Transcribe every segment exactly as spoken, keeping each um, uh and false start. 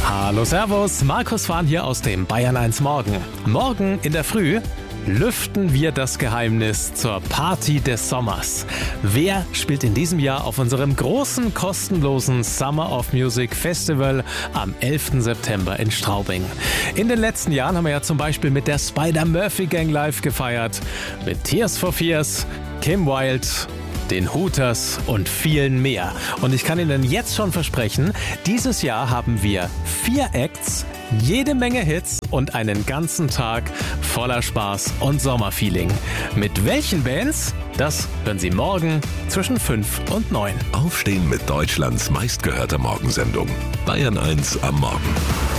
Hallo Servus, Markus Fahn hier aus dem Bayern eins Morgen. Morgen in der Früh lüften wir das Geheimnis zur Party des Sommers. Wer spielt in diesem Jahr auf unserem großen, kostenlosen Summer of Music Festival am elften September in Straubing? In den letzten Jahren haben wir ja zum Beispiel mit der Spider-Murphy Gang live gefeiert, mit Tears for Fears, Kim Wilde, den Hooters und vielen mehr. Und ich kann Ihnen jetzt schon versprechen, dieses Jahr haben wir vier Acts, jede Menge Hits und einen ganzen Tag voller Spaß und Sommerfeeling. Mit welchen Bands? Das hören Sie morgen zwischen fünf und neun. Aufstehen mit Deutschlands meistgehörter Morgensendung. Bayern eins am Morgen.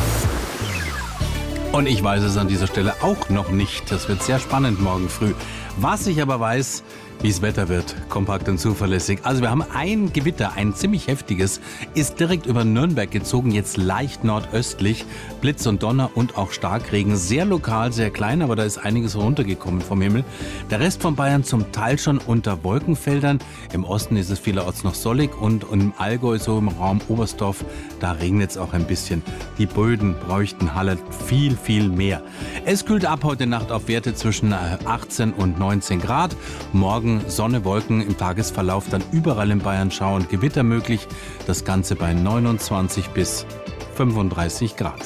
Und ich weiß es an dieser Stelle auch noch nicht. Das wird sehr spannend morgen früh. Was ich aber weiß, wie es Wetter wird, kompakt und zuverlässig. Also wir haben ein Gewitter, ein ziemlich heftiges, ist direkt über Nürnberg gezogen, jetzt leicht nordöstlich. Blitz und Donner und auch Starkregen, sehr lokal, sehr klein, aber da ist einiges runtergekommen vom Himmel. Der Rest von Bayern zum Teil schon unter Wolkenfeldern. Im Osten ist es vielerorts noch sonnig und im Allgäu, so im Raum Oberstdorf, da regnet es auch ein bisschen. Die Böden bräuchten Halle viel, viel mehr. Es kühlt ab heute Nacht auf Werte zwischen achtzehn und neunzehn Grad. Morgen Sonne, Wolken, im Tagesverlauf dann überall in Bayern Schauer und Gewitter möglich. Das Ganze bei neunundzwanzig bis fünfunddreißig Grad.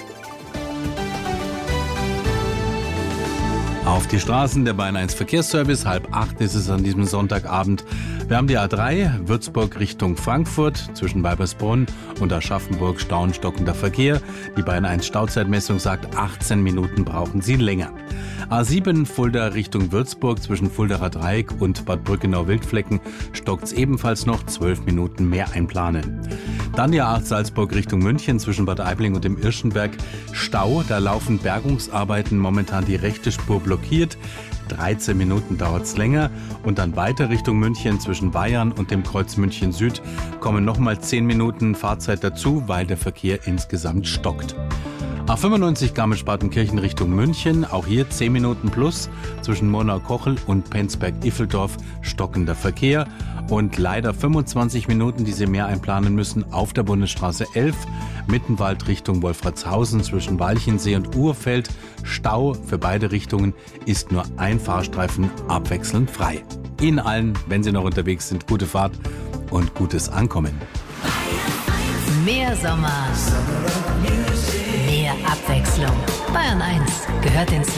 Auf die Straßen der Bayern eins Verkehrsservice, halb acht ist es an diesem Sonntagabend. Wir haben die A drei, Würzburg Richtung Frankfurt, zwischen Weibersbrunn und Aschaffenburg stauenstockender Verkehr. Die Bayern eins Stauzeitmessung sagt, achtzehn Minuten brauchen Sie länger. A sieben, Fulda Richtung Würzburg, zwischen Fuldaer Dreieck und Bad Brückenau-Wildflecken stockt's ebenfalls noch, zwölf Minuten mehr einplanen. Dann die A acht Salzburg Richtung München, zwischen Bad Aibling und dem Irschenberg Stau, da laufen Bergungsarbeiten, momentan die rechte Spur blockiert. dreizehn Minuten dauert's länger und dann weiter Richtung München zwischen Bayern und dem Kreuz München Süd kommen nochmal zehn Minuten Fahrzeit dazu, weil der Verkehr insgesamt stockt. A fünfundneunzig Garmisch-Partenkirchen Richtung München, auch hier zehn Minuten plus, zwischen Murnau-Kochel und Penzberg-Iffeldorf stockender Verkehr und leider fünfundzwanzig Minuten, die Sie mehr einplanen müssen, auf der Bundesstraße elf, Mittenwald Richtung Wolfratshausen zwischen Walchensee und Urfeld, Stau für beide Richtungen, ist nur ein Fahrstreifen abwechselnd frei. Ihnen allen, wenn Sie noch unterwegs sind, gute Fahrt und gutes Ankommen. Mehr Sommer, mehr Abwechslung. Bayern eins gehört ins